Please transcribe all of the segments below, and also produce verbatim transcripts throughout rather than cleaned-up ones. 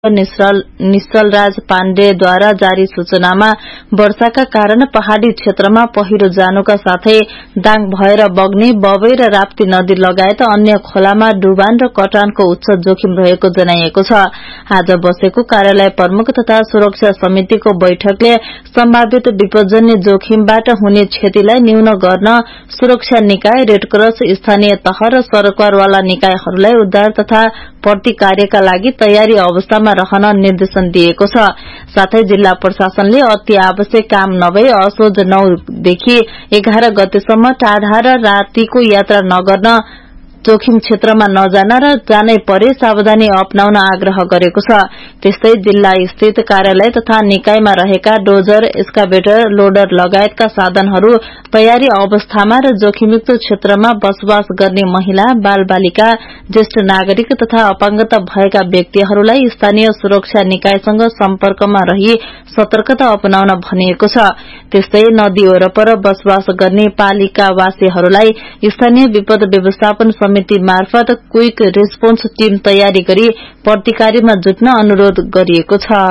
निश्चलराज पाण्डेद्वारा जारी सूचनामा वर्षाका कारण पहाड़ी क्षेत्रमा पहिरो जानुका साथै दाङ भएर बग्ने बबे र राप्ती नदी लगायत अन्य खोलामा डुबान र कटानको उच्च जोखिम रहेको जनाइएको छ। आज बसेको कार्यालय प्रमुख तथा सुरक्षा समितिको बैठकले सम्भावित विपदजन्य जोखिमबाट हुने क्षतिलाई न्यून गर्न सुरक्षा निकाय, रेडक्रस, स्थानीय तह र सरकारवाला निकायहरूलाई उद्धार तथा प्रति कार्यका लागि तयारी अवस्थामा रहन निर्देशन दिएको छ। साथै जिल्ला प्रशासनले अति आवश्यक काम नभई असोज नौ देखि एघार गतेसम्म टाढा र रातिको यात्रा नगर्न, जोखिम क्षेत्रमा नजान र जानै परे सावधानी अपनाउन आग्रह गरेको छ। त्यस्तै जिल्ला स्थित कार्यालय तथा निकायमा रहेका डोजर, एक्सकाभेटर, लोडर लगायतका साधनहरू तयारी अवस्थामा र जोखिमयुक्त क्षेत्रमा बसोबास गर्ने महिला, बाल बालिका, ज्येष्ठ नागरिक तथा अपाङ्गता भएका व्यक्तिहरूलाई स्थानीय सुरक्षा निकायसँग सम्पर्कमा रही सतर्कता अपनाउन भनिएको छ। त्यस्तै नदी वरपर बसोबास गर्ने पालिकावासीहरूलाई स्थानीय विपद व्यवस्थापन समिति मार्फत क्विक रेस्पोन्स टीम तयारी गरी प्रतिकार्यमा जुट्न अनुरोध गरिएको छ।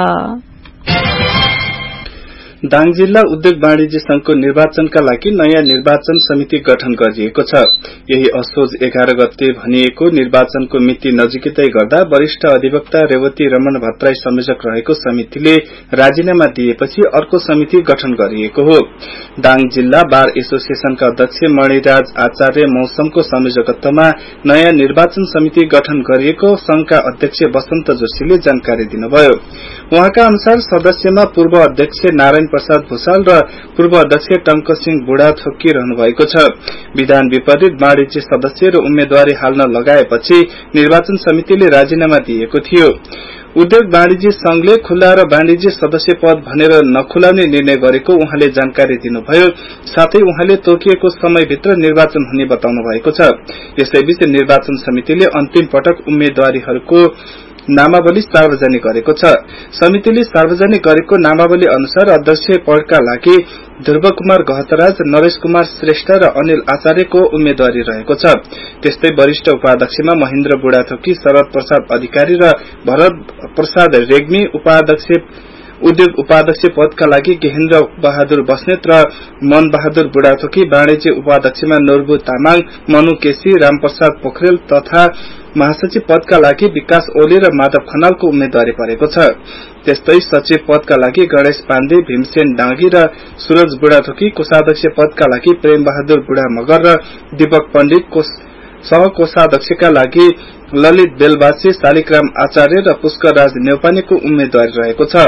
दाङ जिल्ला उद्योग वाणिज्य संघको निर्वाचनका लागि नयाँ निर्वाचन समिति गठन गरिएको छ। यही असोज एघार गते भनिएको निर्वाचनको मिति नजिकै गर्दा वरिष्ठ अधिवक्ता रेवती रमन भट्टराई संयोजक रहेको समितिले राजीनामा दिएपछि अर्को समिति गठन गरिएको हो। दाङ जिल्ला बार एसोसिएशनका अध्यक्ष मणिराज आचार्य मौसमको संयोजकत्वमा नयाँ निर्वाचन समिति गठन गरिएको संघका अध्यक्ष वसन्त जोशीले जानकारी दिनुभयो। उहाँका अनुसार सदस्यमा पूर्व अध्यक्ष नारायण प्रसाद भूषाल र पूर्व अध्यक्ष टंक सिंह बुढाथोकी रहनु भएको छ। विधान विपरीत वाणिज्य सदस्य र उम्मेद्वारी हाल्न लगाएपछि निर्वाचन समितिले राजीनामा दिएको थियो। उद्योग वाणिज्य संघले खुल्ला र वाणिज्य सदस्य पद भनेर नखुलाउने निर्णय गरेको उहाँले जानकारी दिनुभयो। साथै उहाँले तोकिएको समयभित्र निर्वाचन हुने बताउनु भएको छ। यसैबीच निर्वाचन समितिले अन्तिम पटक उम्मेद्वारीहरूको नामावली सार्वजनिक गरेको छ। समितिले सार्वजनिक गरेको नामावली अनुसार अध्यक्ष पदका लागि ध्रुव कुमार गहतराज, नरेश कुमार श्रेष्ठ र अनिल आचार्यको उम्मेद्वारी रहेको छ। त्यस्तै वरिष्ठ उपाध्यक्षमा महेन्द्र बुढाथोकी, शरद प्रसाद अधिकारी र भरत प्रसाद रेग्मी, उपाध्यक्ष उद्योग उपाध्यक्ष पदका लागि गेहेन्द्र बहादुर बस्नेत र मन बहादुर बुढाथोकी, वाणिज्य उपाध्यक्षमा नूरबु तामाङ, मनु केसी, रामप्रसाद पोखरेल तथा महासचिव पदका लागि विकास ओली र माधव खनालको उम्मेद्वारी परेको छ। त्यस्तै सचिव पदका लागि गणेश पाण्डे, भीमसेन डाँगी र सूरज बुढाथोकी, कोषाध्यक्ष पदका लागि प्रेम बहादुर बुढा मगर र दीपक पण्डित, सहकोषाध्यक्षका लागि ललित बेलबासी, शालिग्राम आचार्य र पुष्कर राज नेउपानेको उम्मेद्वारी रहेको छ।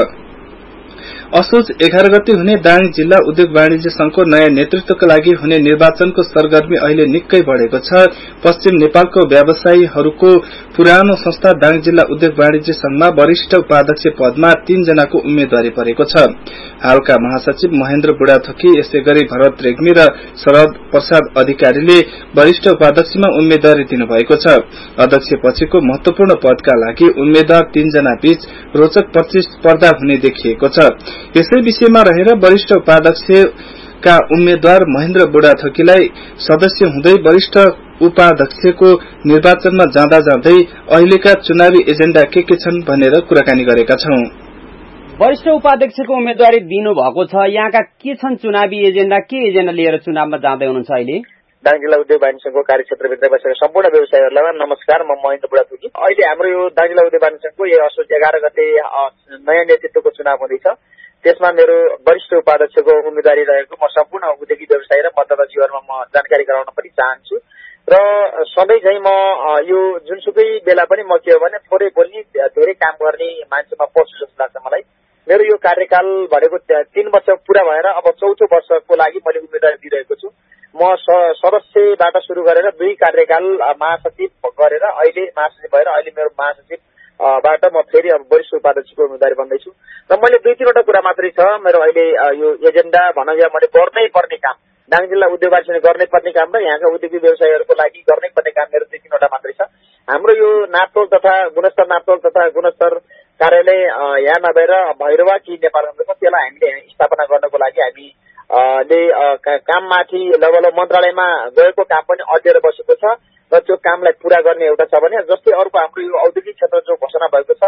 असोज एघार गते हुने दाङ जिल्ला उद्योग वाणिज्य संघको नयाँ नेतृत्वका लागि हुने निर्वाचनको सरगर्मी अहिले निकै बढ़ेको छ। पश्चिम नेपालको व्यवसायीहरूको पुरानो संस्था दाङ जिल्ला उद्योग वाणिज्य संघमा वरिष्ठ उपाध्यक्ष पदमा तीन जनाको उम्मेद्वारी परेको छ। हालका महासचिव महेन्द्र बुढाथोकी, यसैगरी भरत रेग्मी र शरद प्रसाद अधिकारीले वरिष्ठ उपाध्यक्षमा उम्मेद्वारी दिनुभएको छ। अध्यक्ष पछिको महत्वपूर्ण पदका लागि उम्मेद्वार तीन जना बीच रोचक प्रतिस्पर्धा हुने देखिएको छ। यसै विषयमा रहेर वरिष्ठ उपाध्यक्षका उम्मेद्वार महेन्द्र बुढाथोकीलाई सदस्य हुँदै वरिष्ठ उपाध्यक्षको निर्वाचनमा जाँदा जाँदै अहिलेका चुनावी एजेण्डा के के छन् भनेर कुराकानी गरेका छौं। वरिष्ठ उपाध्यक्षको उम्मेद्वारी दिनु भएको छ, यहाँका के छन् चुनावी एजेण्डा, के एजेण्डा लिएर चुनावमा जाँदै हुनुहुन्छ अहिले? दाङ जिल्ला उद्योग वाणिज्य संघको कार्यक्षेत्रभित्र बसेका सम्पूर्ण व्यवसायीहरूलाई नमस्कार। म महेन्द्र बुढाथोकी। अहिले हाम्रो यो दाङ जिल्ला उद्योग वाणिज्य संघको यो असोज एघार गते नयाँ नेतृत्वको चुनाव हुँदैछ। त्यसमा मेरो वरिष्ठ उपाध्यक्षको उम्मेदवारी रहेको म सम्पूर्ण उद्योगी व्यवसायी र मतदाताजीहरूमा म जानकारी गराउन पनि चाहन्छु। र सधैँ चाहिँ म यो जुनसुकै बेला पनि म के हो भने थोरै बोल्ने धेरै काम गर्ने मान्छेमा पर्छु जस्तो लाग्छ मलाई। मेरो यो कार्यकाल भनेको तीन वर्ष पूरा भएर अब चौथो वर्षको लागि मैले उम्मेदवारी दिइरहेको छु। म सदस्यबाट सुरु गरेर दुई कार्यकाल महासचिव गरेर अहिले महासचिव भएर अहिले मेरो महासचिव बाट म फेरि अब वरिष्ठ उपाध्यक्षको उम्मेदवारी बन्दैछु। र मैले दुई तीनवटा कुरा मात्रै छ मेरो अहिले यो एजेण्डा भनौँ या मैले गर्नै पर्ने काम, दाङ जिल्ला उद्योग वाणिज्य गर्नै पर्ने काम र यहाँका उद्योगी व्यवसायीहरूको लागि गर्नै पर्ने काम मेरो दुई तीनवटा मात्रै छ। हाम्रो यो नापतोल तथा गुणस्तर नापतोल तथा गुणस्तर कार्यालय यहाँ नभएर भैरवा कि नेपाल त्यसलाई हामीले स्थापना गर्नको लागि हामी ले काममाथि लगभग मन्त्रालयमा गएको काम पनि अड्डेर बसेको छ र त्यो कामलाई पूरा गर्ने एउटा छ भने जस्तै अर्को हाम्रो यो औद्योगिक क्षेत्र जो घोषणा भएको छ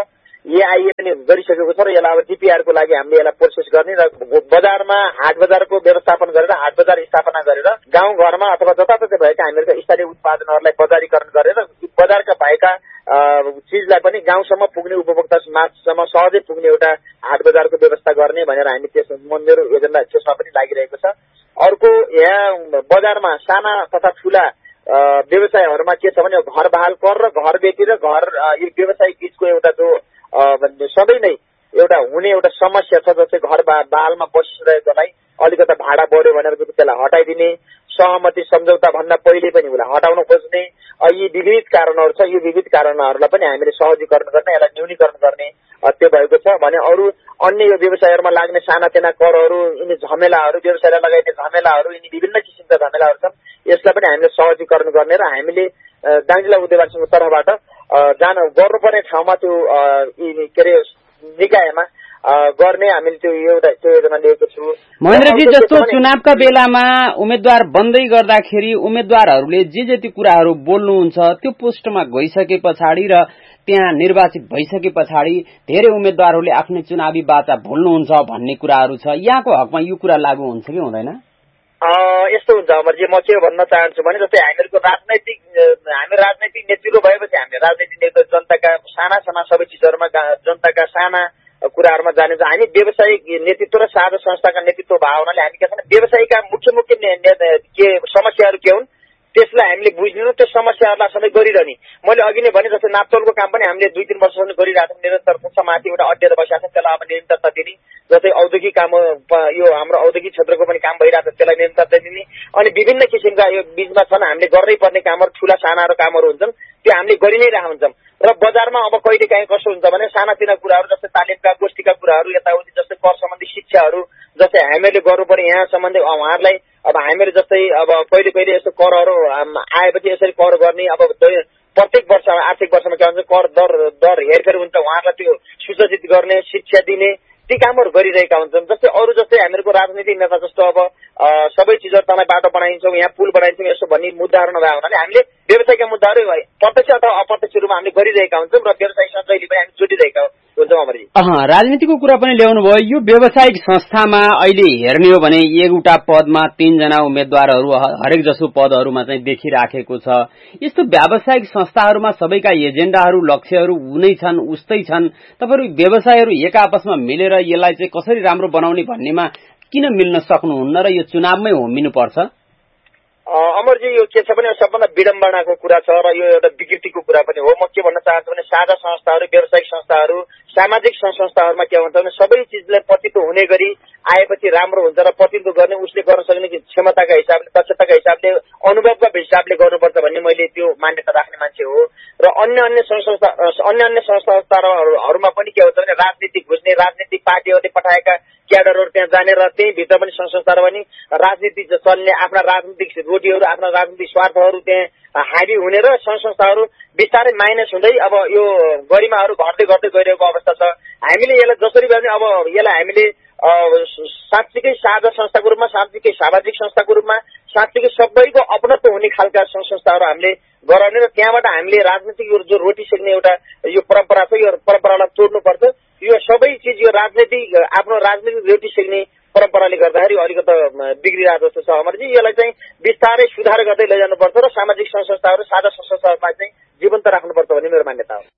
एआईए पनि गरिसकेको छ र यसलाई अब डिपिआरको लागि हामीले यसलाई प्रोसेस गर्ने र बजारमा हाट बजारको व्यवस्थापन गरेर हाट बजार स्थापना गरेर गाउँ घरमा अथवा जताततै भएका हामीहरूका स्थानीय उत्पादनहरूलाई बजारीकरण गरेर बजारका भएका चिजलाई पनि गाउँसम्म पुग्ने उपभोक्ता माझसम्म सहजै पुग्ने एउटा हाट बजारको व्यवस्था गर्ने भनेर हामी त्यस मेरो एजेन्डा त्यसमा पनि लागिरहेको छ। अर्को यहाँ बजारमा साना तथा ठूला व्यवसायहरूमा के छ भने घर बहाल कर र घर बेची र घर यो व्यवसाय बीचको एउटा जो सधैँ नै एउटा हुने एउटा समस्या छ जस्तै घर बहालमा बसिरहेकोलाई अलिकता भाडा बढ्यो भनेर त्यसलाई हटाइदिने सहमति सम्झौता भन्दा पहिले पनि उसलाई हटाउन खोज्ने यी विविध कारणहरू छ। यो विविध कारणहरूलाई पनि हामीले सहजीकरण गर्ने यसलाई न्यूनीकरण गर्ने त्यो भएको छ भने अरू अन्य यो व्यवसायहरूमा लाग्ने सानातिना करहरू यिनी झमेलाहरू व्यवसायलाई लगाइने झमेलाहरू यिनी विभिन्न किसिमका झमेलाहरू छन् यसलाई पनि हामीले सहजीकरण गर्ने र हामीले दाङ जिल्ला उद्योग संघको तर्फबाट जान गर्नुपर्ने ठाउँमा त्यो के अरे निकायमा गर्ने हामीले त्यो एउटा त्यो योजना लिएको छु। महेन्द्रजी, जस्तो चुनावका बेलामा उम्मेद्वार बन्दै गर्दाखेरि उम्मेद्वारहरूले जे जति कुराहरू बोल्नुहुन्छ त्यो पोस्टमा गइसके पछाडि र त्यहाँ निर्वाचित भइसके पछाडि धेरै उम्मेद्वारहरूले आफ्नो चुनावी बाचा भुल्नुहुन्छ भन्ने कुराहरू छ। यहाँको हकमा यो कुरा लागू हुन्छ कि हुँदैन? यस्तो हुन्छ अमरजी, म के भन्न चाहन्छु भने जस्तै हामीहरूको राजनैतिक हामी राजनैतिक नेतृत्व भएपछि हामीले राजनैतिक नेतृत्व जनताका साना साना सबै चिजहरूमा जनताका साना कुराहरूमा जाने हामी व्यावसायिक नेतृत्व र साझा संस्थाका नेतृत्व भए हुनाले हामी के छन् व्यवसायिकका मुख्य मुख्य के समस्याहरू के हुन् त्यसलाई हामीले बुझ्नु त्यो समस्याहरूलाई सधैँ गरिरहने। मैले अघि नै भने जस्तै नाप्तोलको काम पनि हामीले दुई तीन वर्षसम्म गरिरहेको छौँ निरन्तर माथि एउटा अड्डेर बसिरहेको छ त्यसलाई अब निरन्तरता दिने। जस्तै औद्योगिक काम यो हाम्रो औद्योगिक क्षेत्रको पनि काम भइरहेको छ त्यसलाई निरन्तरता दिने। अनि विभिन्न किसिमका यो बीचमा छन् हामीले गर्नै पर्ने कामहरू ठूला सानाहरू कामहरू हुन्छन् त्यो हामीले गरि नै रहेका हुन्छौँ र बजारमा अब कहिले काहीँ कस्तो हुन्छ भने सानातिना कुराहरू जस्तै तालिमका गोष्ठीका कुराहरू यताउति जस्तै कर सम्बन्धी शिक्षाहरू जस्तै हामीहरूले गर्नुपर्ने यहाँ सम्बन्धी उहाँहरूलाई अब हामीहरू जस्तै अब कहिले कहिले यस्तो करहरू आएपछि यसरी कर गर्ने अब प्रत्येक वर्ष आर्थिक वर्षमा के भन्छ कर दर दर हेरफेर हुन्छ उहाँहरूलाई त्यो सूचित गर्ने शिक्षा दिने ती कामहरू गरिरहेका हुन्छन्। जस्तै अरू जस्तै हामीहरूको राजनीतिक नेता जस्तो अब सबै चिजहरू तँलाई बाटो बनाइन्छौँ यहाँ पुल बनाइन्छौँ यसो भन्ने मुद्दाहरू नभए हुनाले हामीले व्यवसायका मुद्दाहरू प्रत्यक्ष अथवा अप्रत्यक्ष रूपमा हामीले गरिरहेका हुन्छौँ र व्यवसायसँग जहिले पनि हामी जोडिरहेका हुन्छौँ। अमरजी, राजनीतिको कुरा पनि ल्याउनु भयो। यो व्यावसायिक संस्थामा अहिले हेर्ने हो भने एउटा पदमा तीनजना उम्मेद्वारहरू हरेक जसो पदहरूमा चाहिँ देखिराखेको छ। यस्तो व्यावसायिक संस्थाहरूमा सबैका एजेन्डाहरू लक्ष्यहरू उनै छन् उस्तै छन्। तपाईहरु व्यवसायहरू एक आपसमा मिलेर यसलाई चाहिँ कसरी राम्रो बनाउने भन्नेमा किन मिल्न सक्नुहुन्न र यो चुनावमै होमिनु पर्छ? अमरजी, यो के छ भने सबभन्दा विडम्बनाको कुरा छ र यो एउटा विकृतिको कुरा पनि हो। म के भन्न चाहन्छु भने साझा संस्थाहरू व्यावसायिक संस्थाहरू सामाजिक संस्थाहरूमा के हुन्छ भने सबै चिजलाई प्रतित्व हुने गरी आएपछि राम्रो हुन्छ र प्रतित्व गर्ने उसले गर्न सक्ने क्षमताका हिसाबले दक्षताका हिसाबले अनुभवका हिसाबले गर्नुपर्छ भन्ने मैले त्यो मान्यता राख्ने मान्छे हो। र अन्य अन्य संस्था अन्य अन्य संस्थाहरूमा पनि के हुन्छ भने राजनीतिक घुस्ने राजनीतिक पार्टीहरूले पठाएका क्याडरहरू त्यहाँ जाने र त्यही भित्र पनि संस्थाहरू पनि राजनीति चल्ने आफ्ना राजनीतिक रोटीहरू आफ्ना राजनीतिक स्वार्थहरू त्यहाँ हाबी हुने र संस्थाहरू बिस्तारै माइनस हुँदै अब यो गरिमाहरू घट्दै घट्दै गइरहेको अवस्था छ। हामीले यसलाई जसरी भए पनि अब यसलाई हामीले साँच्चीकै साझा संस्थाको रूपमा साँच्चीकै सामाजिक संस्थाको रूपमा साँच्चीकै सबैको अपनत्व हुने खालका संस्थाहरू हामीले गराउने र त्यहाँबाट हामीले राजनीतिक जो रोटी सेक्ने एउटा यो परम्परा छ यो परम्परालाई तोड्नुपर्छ। यो सबै चिज यो राजनीतिक आफ्नो राजनीतिक रोटी सेक्ने परम्पराले गर्दाखेरि अलिकति बिग्रिरहेको जस्तो छ। अमरजी, यसलाई चाहिँ बिस्तारै सुधार गर्दै लैजानुपर्छ र सामाजिक संस्थाहरू साझा संस्थाहरूलाई चाहिँ जीवन्त राख्नुपर्छ भन्ने मेरो मान्यता हो।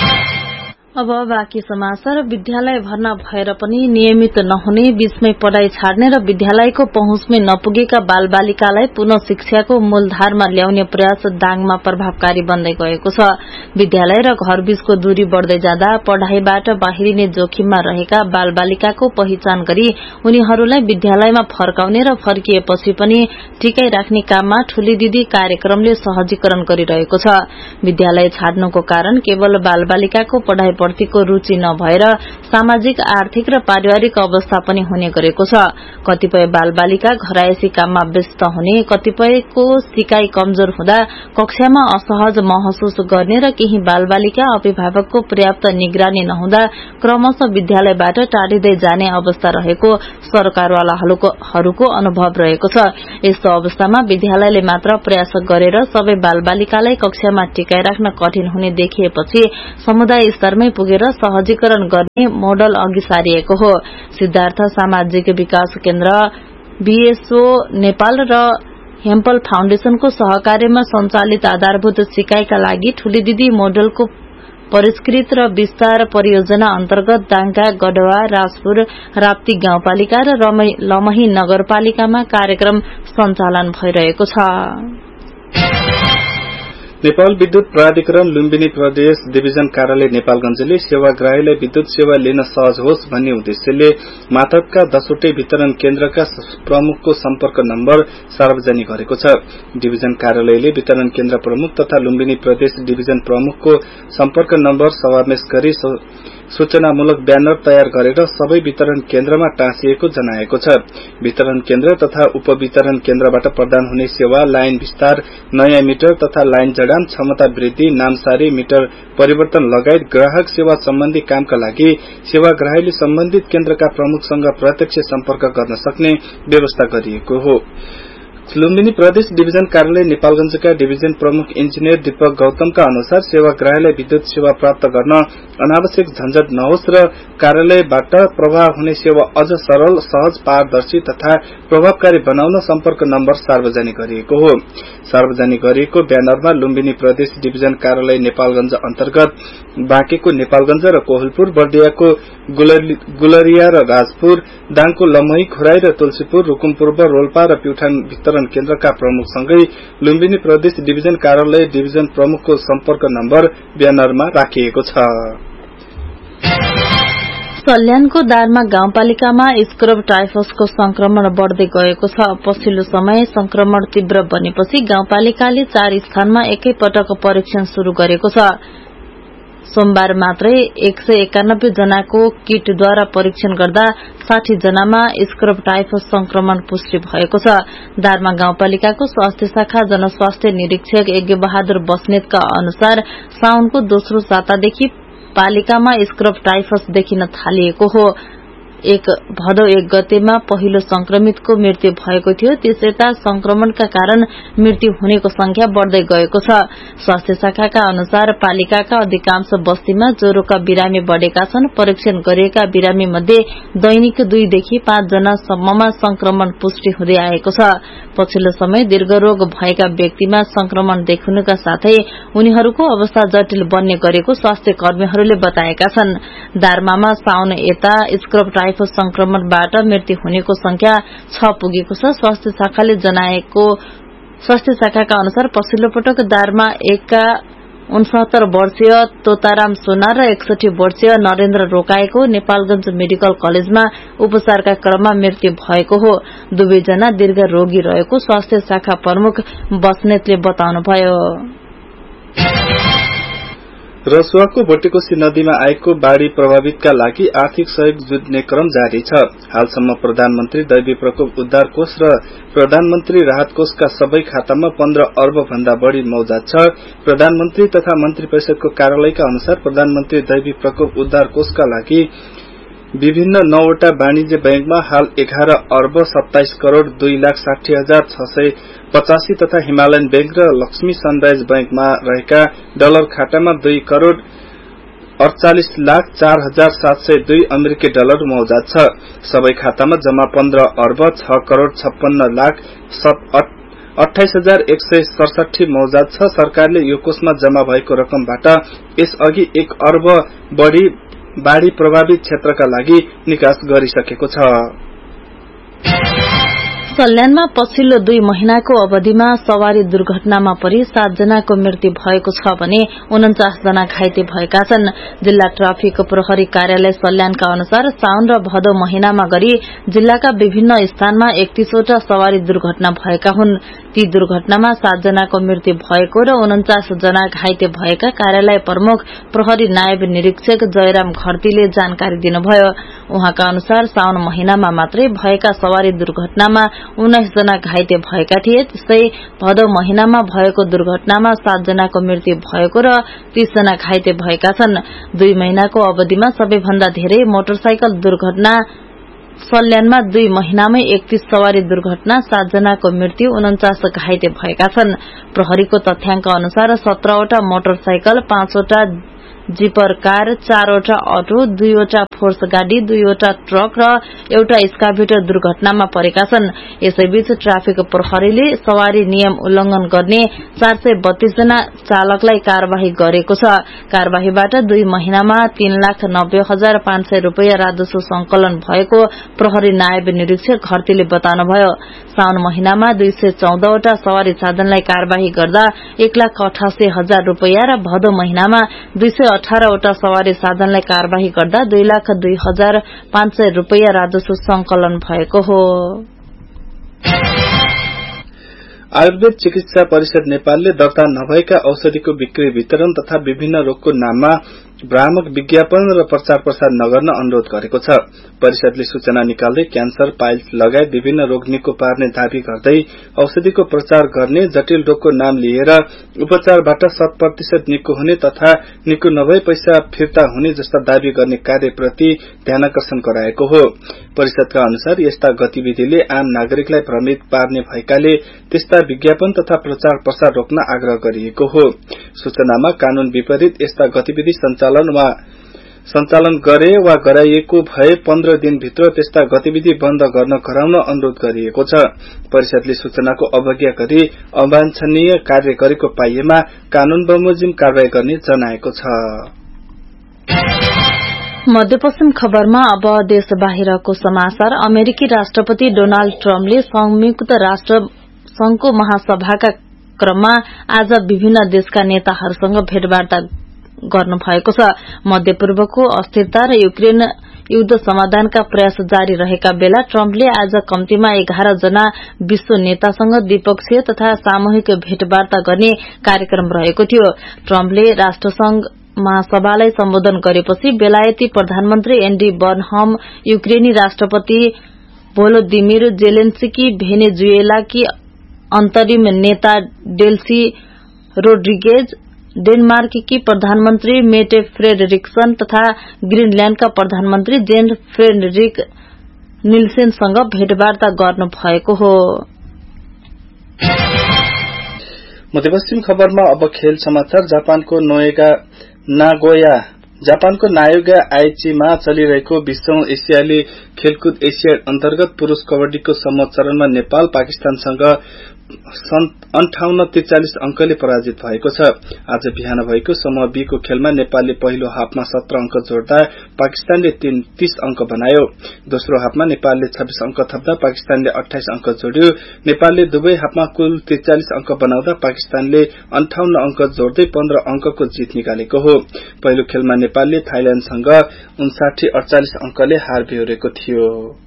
अब बाँकी समाचार। विद्यालय भर्ना भएर पनि नियमित नहुने बीचमै पढ़ाई छाड्ने र विद्यालयको पहुँचमै नपुगेका बालबालिकालाई पुनः शिक्षाको मूलधारमा ल्याउने प्रयास दाङमा प्रभावकारी बन्दै गएको छ। विद्यालय र घरबीचको दूरी बढ़दै जाँदा पढ़ाईबाट बाहिरिने जोखिममा रहेका बालबालिकाको पहिचान गरी उनीहरूलाई विद्यालयमा फर्काउने र फर्किएपछि पनि टिकाइ राख्ने काममा ठूली दिदी कार्यक्रमले सहजीकरण गरिरहेको छ। विद्यालय छाड्नुको कारण केवल बालबालिकाको पढ़ाई प्रतिको रुचि नभएर सामाजिक आर्थिक र पारिवारिक अवस्था पनि हुने गरेको छ। कतिपय बालबालिका घरायसी काममा व्यस्त हुने, कतिपयको सिकाइ कमजोर हुँदा कक्षामा असहज महसुस गर्ने र केही बालबालिका अभिभावकको पर्याप्त निगरानी नहुँदा क्रमशः विद्यालयबाट टाढिँदै जाने अवस्था रहेको सरकारवालाहरूको अनुभव रहेको छ। यस्तो अवस्थामा विद्यालयले मात्र प्रयास गरेर सबै बालबालिकालाई कक्षामा टिकाइ राख्न कठिन हुने देखिएपछि समुदाय स्तरमै गाउँमै पुगेर सहजीकरण गर्ने मोडल अघि सारिएको हो। सिद्धार्थ सामाजिक विकास केन्द्र, बीएसओ नेपाल र हेम्पल फाउन्डेशनको सहकार्यमा सञ्चालित आधारभूत सिकाइका लागि ठूली दिदी मोडलको परिष्कृत र विस्तार परियोजना अन्तर्गत दाङका गढवा, राजपुर, राप्ती गाउँपालिका र लमही नगरपालिकामा कार्यक्रम सञ्चालन भइरहेको छ। नेपाल विद्युत प्राधिकरण लुम्बिनी प्रदेश डिभिजन कार्यालय नेपालगंजले सेवाग्राहीलाई विद्युत सेवा लिन सहज होस् भन्ने उद्देश्यले मातहतका दसवटै वितरण केन्द्रका प्रमुखको सम्पर्क नम्बर सार्वजनिक गरेको छ। डिभिजन कार्यालयले वितरण केन्द्र प्रमुख तथा लुम्बिनी प्रदेश डिभिजन प्रमुखको सम्पर्क नम्बर समावेश गरी सूचनामूलक ब्यानर तयार गरेर सबै वितरण केन्द्रमा टाँसिएको जनाएको छ। वितरण केन्द्र तथा उपवितरण केन्द्रबाट प्रदान हुने सेवा, लाइन विस्तार, नयाँ मिटर तथा लाइन जडान, क्षमता वृद्धि, नामसारी, मिटर परिवर्तन लगायत ग्राहक सेवा सम्बन्धी कामका लागि सेवाग्राहीले सम्बन्धित केन्द्रका प्रमुखसँग प्रत्यक्ष सम्पर्क गर्न सक्ने व्यवस्था गरिएको हो। लुम्बिनी प्रदेश डिभिजन कार्यालय नेपालगंजका डिभिजन प्रमुख इन्जिनियर दीपक गौतमका अनुसार सेवाग्राहीलाई विद्युत सेवा प्राप्त गर्न अनावश्यक झन्झट नहोस् र कार्यालयबाट प्रवाह हुने सेवा अझ सरल, सहज, पारदर्शी तथा प्रभावकारी बनाउन सम्पर्क नम्बर सार्वजनिक गरिएको हो। सार्वजनिक गरिएको ब्यानरमा लुम्बिनी प्रदेश डिभिजन कार्यालय नेपालगंज अन्तर्गत बाँकेको नेपालगंज र कोहलपुर, बर्दियाको गुलरिया र राजपुर, दाङको लमही, खोराई र तुलसीपुर, रुकुम पूर्व, रोल्पा र प्युठान वितरण केन्द्रका प्रमुखसँगै लुम्बिनी प्रदेश डिभिजन कार्यालय डिभिजन प्रमुखको सम्पर्क नम्बर ब्यानरमा राखिएको छ। सल्यानको दारमा गाउँपालिकामा स्क्रब टाइफसको संक्रमण बढ़दै गएको छ। पछिल्लो समय संक्रमण तीव्र बनेपछि गाउँपालिकाले चार स्थानमा एकै पटक परीक्षण शुरू गरेको छ। सोमबार मात्रै एक सय एकानब्बे जनाको किटद्वारा परीक्षण गर्दा साठी जनामा स्क्रब टाइफस संक्रमण पुष्टि भएको छ। दारमा गाउँपालिकाको स्वास्थ्य शाखा जनस्वास्थ्य निरीक्षक यज्ञ बहादुर बस्नेतका अनुसार साउनको दोस्रो सातादेखि पालिकामा स्क्रब टाइफस देखिन थालिएको हो। एक भदौ एक गतेमा पहिलो संक्रमितको मृत्यु भएको थियो। त्यसयता संक्रमणका कारण मृत्यु हुनेको संख्या बढ़दै गएको छ। स्वास्थ्य शाखाका अनुसार पालिकाका अधिकांश बस्तीमा ज्वरोका बिरामी बढ़ेका छन्। परीक्षण गरिएका बिरामी मध्ये दैनिक दुईदेखि पाँच जना सम्ममा संक्रमण पुष्टि हुँदै आएको छ। पछिल्लो समय दीर्घरोग भएका व्यक्तिमा संक्रमण देखिनुका साथै उनीहरूको अवस्था जटिल बन्ने गरेको स्वास्थ्य कर्मीहरूले बताएका छन्। दार्मामा साउन यता स्क्रब टाइफस संक्रमणबाट मृत्यु हुनेको संख्या छ पुगेको छ। स्वास्थ्य शाखाले जनाएको स्वास्थ्य शाखाका अनुसार पछिल्लो पटक दारमा एकका उनसत्तर वर्षीय तोताराम सोना र एकसठी वर्षीय नरेन्द्र रोकाएको नेपालगंज मेडिकल कलेजमा उपचारका क्रममा मृत्यु भएको हो। दुवैजना दीर्घ रोगी रहेको स्वास्थ्य शाखा प्रमुख बस्नेतले बताउनुभयो। रसुवाको भोटेकोशी नदीमा आएको बाढ़ी प्रभावितका लागि आर्थिक सहयोग जुट्ने क्रम जारी छ। हालसम्म प्रधानमन्त्री दैवी प्रकोप उद्धार कोष र प्रधानमन्त्री राहत कोषका सबै खातामा पन्ध्र अर्ब भन्दा बढ़ी मौजाद छ। प्रधानमन्त्री तथा मन्त्री परिषदको कार्यालयका अनुसार प्रधानमन्त्री दैवी प्रकोप उद्धार कोषका लागि विभिन्न नौवटा वाणिज्य बैंकमा हाल एघार अर्ब सत्ताइस करोड़ दुई लाख साठी हजार छ सय पचासी तथा हिमालयन बैंक र लक्ष्मी सनराइज बैंकमा रहेका डलर खातामा दुई करोड़ अड़चालिस लाख चार हजार सात सय दुई अमेरिकी डलर मौजाद छ। सबै खातामा जम्मा पन्ध्र अर्ब छ करोड़ छप्पन्न लाख अठाइस हजार एक सय सडसठी मौजाद छ। सरकारले यो कोषमा जम्मा भएको रकमबाट यसअघि एक अर्ब बढ़ी बाढ़ी प्रभावित क्षेत्रका लागि निकास गरिसकेको छ। सल्यानमा पछिल्लो दुई महिनाको अवधिमा सवारी दुर्घटनामा परि सात जनाको मृत्यु भएको छ भने उन्चास जना घाइते भएका छन्। जिल्ला ट्राफिक प्रहरी कार्यालय सल्यानका अनुसार साउन र भदौ महिनामा गरी जिल्लाका विभिन्न स्थानमा एकतीसवटा सवारी दुर्घटना भएका हुन्। ती दुर्घटनामा सात जनाको मृत्यु भएको र उन्चास जना घाइते भएका कार्यालय प्रमुख प्रहरी नायब निरीक्षक जयराम घरतीले जानकारी दिनुभयो। उहाँका अनुसार साउन महिनामा मात्रै भएका सवारी दुर्घटनामा उन्नाइस जना घाइते भएका थिए। त्यस्तै भदौ महिनामा भएको दुर्घटनामा सात जनाको मृत्यु भएको र तीस जना घाइते भएका छन्। दुई महिनाको अवधिमा सबैभन्दा धेरै मोटरसाइकल दुर्घटना सल्यानमा दुई महिनामै एकतीस सवारी दुर्घटना, सात जनाको मृत्यु, उन्चास घाइते भएका छन्। प्रहरीको तथ्याङ्क अनुसार सत्रहवटा मोटरसाइकल, पाँचवटा जिपर कार, चारवटा अटो, दुईवटा फोर्स गाड़ी, दुईवटा ट्रक र एउटा एक्सकाभेटर दुर्घटनामा परेका छन्। यसैबीच ट्राफिक प्रहरीले सवारी नियम उल्लंघन गर्ने चार सय बत्तीस जना चालकलाई कार्यवाही गरेको छ। कार्यवाहीबाट दुई महिनामा तीन लाख नब्बे हजार पाँच सय रूपियाँ राजस्व संकलन भएको प्रहरी नायब निरीक्षक घरतीले बताउनुभयो। साउन महिनामा दुई सय चौधवटा सवारी साधनलाई कार्यवाही गर्दा एक लाख अठासी हजार रूपियाँ र भदौ महिनामा दुई सय अठारवटा सवारी साधनलाई कार्यवाही गर्दा दुई लाख दुई हजार पाँच सय रूपियाँ राजस्व संकलन भएको हो। आयुर्वेद चिकित्सा परिषद नेपालले दर्ता नभएका औषधिको बिक्री वितरण तथा विभिन्न रोगको नाममा भ्रामक विज्ञापन र प्रचार प्रसार नगर्न अनुरोध गरेको छ। परिषदले सूचना निकाल्दै क्यान्सर, पाइल्स लगायत विभिन्न रोग निको पार्ने दावी गर्दै औषधिको प्रचार गर्ने, जटिल रोगको नाम लिएर उपचारबाट शत प्रतिशत निको हुने तथा निको नभए पैसा फिर्ता हुने जस्ता दावी गर्ने कार्यप्रति ध्यानकर्षण गराएको हो। परिषदका अनुसार यस्ता गतिविधिले आम नागरिकलाई भ्रमित पार्ने भएकाले त्यस्ता विज्ञापन तथा प्रचार प्रसार रोक्न आग्रह गरिएको हो। सूचनामा कानून विपरीत यस्ता गतिविधि सञ्चालन वा सञ्चालन गरे वा गराइएको भए पन्ध्र दिनभित्र त्यस्ता गतिविधि बन्द गर्न गराउन अनुरोध गरिएको छ। परिषदले सूचनाको अवज्ञा गरी अवाञ्छनीय कार्य गरेको पाइएमा कानून बमोजिम कारवाही गर्ने जनाएको छ। मध्यपश्चिम खबरमा अब देश बाहिरको समाचार। अमेरिकी राष्ट्रपति डोनाल्ड ट्रम्पले संयुक्त राष्ट्र संघको महासभाका क्रममा आज विभिन्न देशका नेताहरूसँग भेटवार्ता गर्नु भएको छ। मध्यपूर्वको अस्थिरता र युक्रेन युद्ध समाधानका प्रयास जारी रहेका बेला ट्रम्पले आज कम्तीमा एघार जना विश्व नेतासँग द्विपक्षीय तथा सामूहिक भेटवार्ता गर्ने कार्यक्रम रहेको थियो। ट्रम्पले राष्ट्रसंघ महासभालाई सम्बोधन गरेपछि बेलायती प्रधानमन्त्री एन्डी बर्नहम, युक्रेनी राष्ट्रपति भोलोदिमिर जेलेन्स्की, भेनेजुएलाकी अन्तरिम नेता डेल्सी रोड्रिगेज, डेनमार्ककी प्रधानमन्त्री मेटे फ्रेडरिक्सन तथा ग्रीनल्याण्डका प्रधानमन्त्री जेन फ्रेडरिक निल्सेनसँग भेटवार्ता गर्नु भएको हो। मध्यपश्चिम खबरमा अब खेल समाचार। जापानको नोएगा नागोया जापानको नायोगा आइचीमा चलिरहेको बीसौं एसियाली खेलकुद एसियाड अन्तर्गत पुरूष कबड्डीको समूह चरणमा नेपाल पाकिस्तानसँग अन्ठाउन्न त्रिचालिस अंकले पराजित भएको छ। आज बिहान भएको समूह बी को खेलमा नेपालले पहिलो हाफमा सत्र अंक जोड्दा पाकिस्तानले तीस अंक बनायो। दोस्रो हाफमा नेपालले छब्बीस अंक थप्दा पाकिस्तानले अट्ठाइस अंक जोड्यो। नेपालले दुवै हाफमा कुल त्रिचालिस अंक बनाउँदा पाकिस्तानले अन्ठाउन्न अंक जोड्दै पन्ध्र अंकको जीत निकालेको हो। पहिलो खेलमा नेपालले थाइल्याण्डसँग उन्साठी अडचालिस अंकले हार बेहोरेको थियो।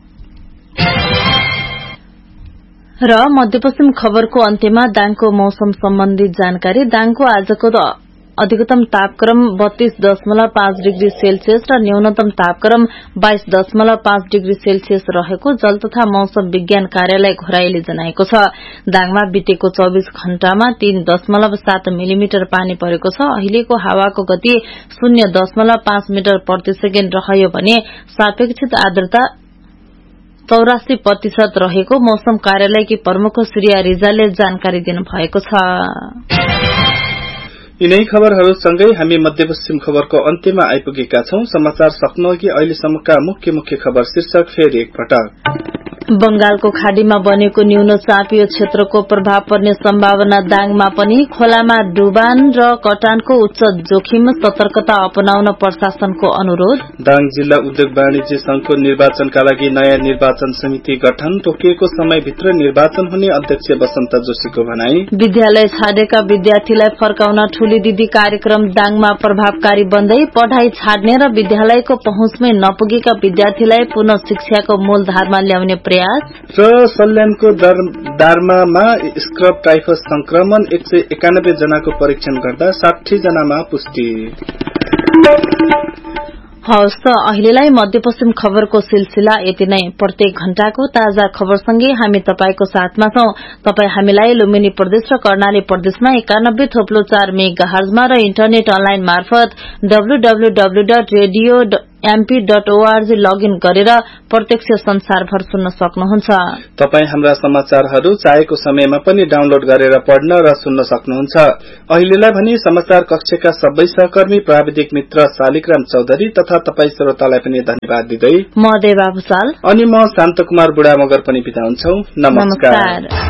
र मध्यपश्चिम खबरको अन्त्यमा दाङको मौसम सम्बन्धी जानकारी। दाङको आजको अधिकतम तापक्रम बत्तीस दशमलव पाँच डिग्री सेल्सियस र न्यूनतम तापक्रम बाइस दशमलव पाँच डिग्री सेल्सियस रहेको जल तथा मौसम विज्ञान कार्यालय घोराईले जनाएको छ। दाङमा बितेको चौबीस घण्टामा तीन दशमलव सात मिलिमिटर पानी परेको छ। अहिलेको हावाको गति शून्य दशमलव पाँच मिटर प्रति सेकेण्ड रह्यो भने सापेक्षित आर्द्रता चौरासी प्रतिशत रहेको मौसम कार्यालयकी प्रमुख श्रिया रिजालले जानकारी दिनुभएको छ। यिनै खबरहरूसँगै हामी मध्यपश्चिम खबरको अन्त्यमा आइपुगेका छौं। समाचार सक्नुअघि अहिलेसम्मका मुख्य मुख्य खबर शीर्षक फेरि एकपटक। बंगालको खाड़ीमा बनेको न्यून चापियो क्षेत्रको प्रभाव पर्ने सम्भावना दाङमा पनि। खोलामा डुबान र कटानको उच्च जोखिम, सतर्कता अपनाउन प्रशासनको अनुरोध। दाङ जिल्ला उद्योग वाणिज्य संघको निर्वाचनका लागि नयाँ निर्वाचन समिति गठन, तोकिएको समयभित्र निर्वाचन हुने अध्यक्ष बसन्त जोशीको भनाई। विद्यालय छाडेका विद्यार्थीलाई फर्काउन ठूली दिदी कार्यक्रम दाङमा प्रभावकारी बन्दै। पढ़ाई छाड्ने र विद्यालयको पहुँचमै नपुगेका विद्यार्थीलाई पुनः शिक्षाको मूलधारमा ल्याउने प्रयास। र सल्यानको दार्मामा स्क्रब टाइफस संक्रमण एक सय एकानब्बे जनाको परीक्षण गर्दा साठी जनामा पुष्टि। हवस् त अहिलेलाई मध्यपश्चिम खबरको सिलसिला यति नै। प्रत्येक घण्टाको ताजा खबरसँगै हामी तपाईको साथमा छौं। तपाई हामीलाई लुम्बिनी प्रदेश र कर्णाली प्रदेशमा एकानब्बे थोप्लो चार मेगा हर्जमा र इन्टरनेट अनलाइन मार्फत W W W dot radio MP dot ORG login गरेर प्रत्यक्ष संसारभर सुन्न सक्नुहुन्छ। तपाई हाम्रा समाचारहरू चाहेको समयमा पनि डाउनलोड गरेर पढ्न र सुन्न सक्नुहुन्छ। अहिलेलाई भने समाचार कक्षका सबै सहकर्मी प्राविधिक मित्र शालिग्राम चौधरी तथा तपाई श्रोतालाई पनि धन्यवाद दिँदै म देवा भुसाल अनि म शान्त कुमार बुढा मगर पनि बिदा हुन्छौ। नमस्कार।